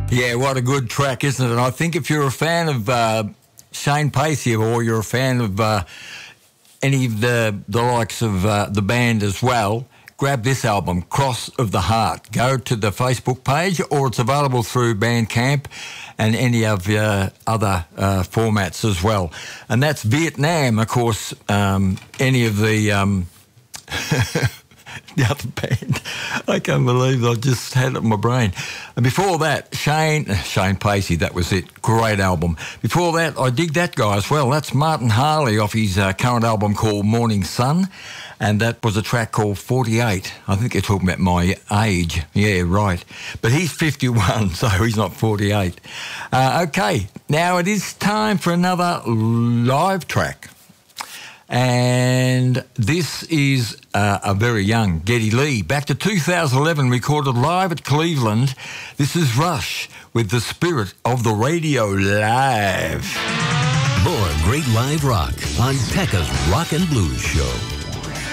Yeah, what a good track, isn't it? And I think if you're a fan of Shane Pacey or you're a fan of any of the likes of the band as well, grab this album, Cross of the Heart. Go to the Facebook page, or it's available through Bandcamp and any of your other formats as well. And that's Vietnam, of course. Any of the the other band, I can't believe I just had it in my brain. And before that, Shane Pacey, that was it. Great album. Before that, I dig that guy as well. That's Martin Harley off his current album called Morning Sun. And that was a track called 48. I think they're talking about my age. Yeah, right. But he's 51, so he's not 48. Okay, now it is time for another live track. And this is a very young Geddy Lee. Back to 2011, recorded live at Cleveland. This is Rush with The Spirit of the Radio Live. More great live rock on Pekka's Rock and Blues Show.